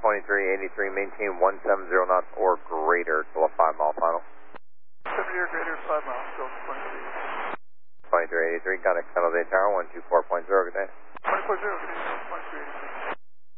2383, maintain 170 knots or greater till a 5 mile final. 70 or greater, 5 miles, still 23. 2383, got it, San Jose Tower, 124.0, good day.